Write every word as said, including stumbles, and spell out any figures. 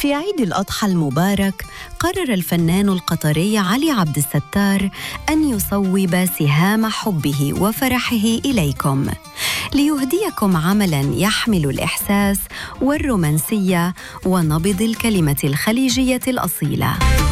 في عيد الأضحى المبارك قرر الفنان القطري علي عبد الستار أن يصوب سهام حبه وفرحه إليكم ليهديكم عملاً يحمل الإحساس والرومانسية ونبض الكلمة الخليجية الأصيلة.